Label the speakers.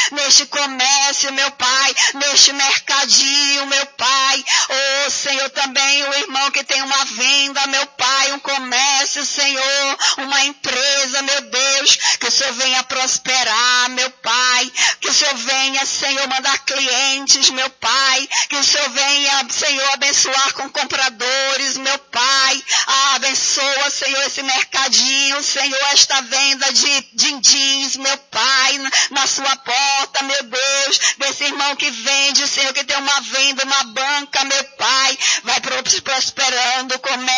Speaker 1: neste comércio, meu Pai, neste mercadinho, meu Pai. Oh, Senhor, também o irmão que tem uma venda, meu Pai, um comércio, Senhor, uma empresa, meu Deus, que o Senhor venha prosperar, meu Pai, que o Senhor venha, Senhor, mandar clientes, meu Pai, que o Senhor venha, Senhor, abençoar com compradores, meu Pai. Abençoa, Senhor, esse mercadinho, Senhor, esta venda de din-dins, meu Pai, na sua porta, meu Deus, desse irmão que vende, Senhor, que tem uma venda, uma banca, meu Pai, vai prosperando, comércio,